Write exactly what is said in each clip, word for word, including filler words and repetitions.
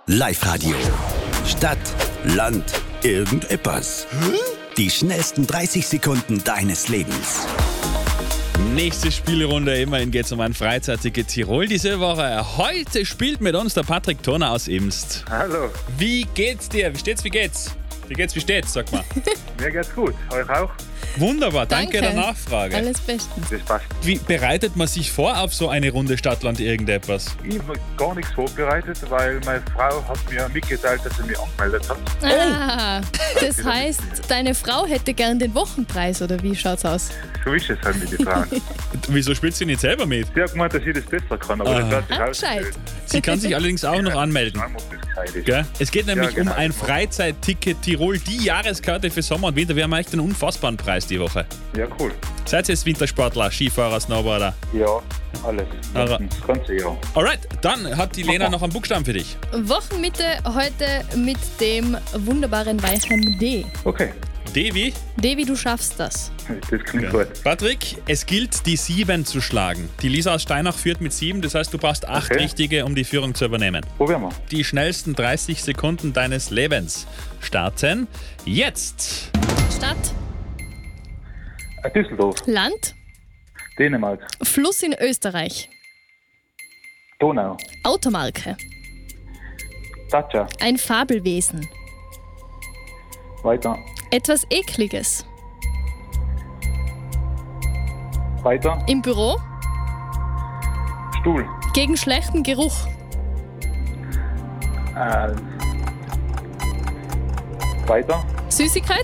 Live-Radio. Stadt, Land, irgendetwas. Die schnellsten dreißig Sekunden deines Lebens. Nächste Spielrunde, immerhin geht es um ein Freizeitticket Tirol diese Woche. Heute spielt mit uns der Patrick Turner aus Imst. Hallo, Wie geht's dir? Wie steht's, wie geht's? Wie geht's, wie steht's, sag mal. mir geht's gut. Euch auch? Wunderbar, danke, Danke. der Nachfrage. Alles bestens. Das passt. Wie bereitet man sich vor auf so eine Runde Stadtland irgendetwas? Ich habe gar nichts vorbereitet, weil meine Frau hat mir mitgeteilt, dass sie mich angemeldet hat. Ah, das heißt, deine Frau hätte gern den Wochenpreis, oder wie schaut's aus? So ist es halt mit den Frauen. Wieso spielt sie nicht selber mit? Sie hat gemeint, dass ich das besser kann, aber Ah. das hat sich Ah, gescheit. ausgestellt. Sie kann sich allerdings auch noch anmelden. Schauen wir, ob das gescheit ist. Gell? Es geht nämlich Ja, genau. um ein Freizeitticket Tirol, die Jahreskarte für Sommer und Winter. Wir haben echt einen unfassbaren Preis die Woche. Ja, cool. Seid ihr jetzt Wintersportler, Skifahrer, Snowboarder? Ja, alles. Aber- Das ganze Jahr. Alright, dann hat die Lena noch einen Buchstaben für dich. Wochenmitte heute mit dem wunderbaren weichen D. Okay, D wie? D wie du schaffst das. das klingt gut. Patrick, es gilt, die sieben zu schlagen. Die Lisa aus Steinach führt mit sieben, das heißt, du brauchst acht Okay. richtige, um die Führung zu übernehmen. Probieren wir. Die schnellsten dreißig Sekunden deines Lebens starten jetzt. Stadt, Äh, Düsseldorf, Land, Dänemark, Fluss in Österreich, Donau, Automarke, Dacia, ein Fabelwesen, weiter, etwas Ekliges, weiter, im Büro, Stuhl, gegen schlechten Geruch, äh, weiter. Süßigkeit,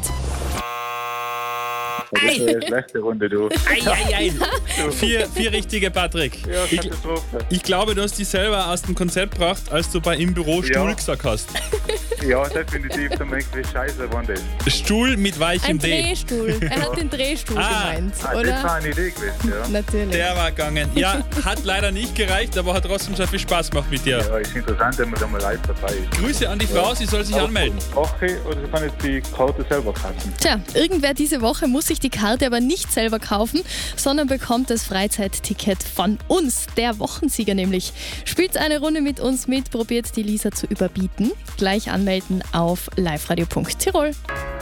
Ja, das ist eine schlechte Runde, du. Eieiei. Vier, vier richtige, Patrick. Ja, Ich, Katastrophe. ich glaube, du hast dich selber aus dem Konzept gebracht, als du bei im Büro Stuhl Ja. gesagt hast. Ja, definitiv. Da merkt wie scheiße waren das. Stuhl mit weichem ein D. Drehstuhl. Er hat den Drehstuhl Ah. gemeint, Ah, das war oder? eine Idee gewesen, ja. Natürlich. Der war gegangen. Ja, hat leider nicht gereicht, aber hat trotzdem sehr viel Spaß gemacht mit dir. Ja, ist interessant, wenn man da mal live dabei ist. Grüße an die Frau, sie soll sich Aber anmelden. Okay, oder sie kann jetzt die Karte selber kaufen. Tja, irgendwer diese Woche muss sich die Karte aber nicht selber kaufen, sondern bekommt das Freizeitticket von uns, der Wochensieger nämlich. Spielt eine Runde mit uns mit, probiert die Lisa zu überbieten. Gleich anmelden auf liveradio punkt tirol.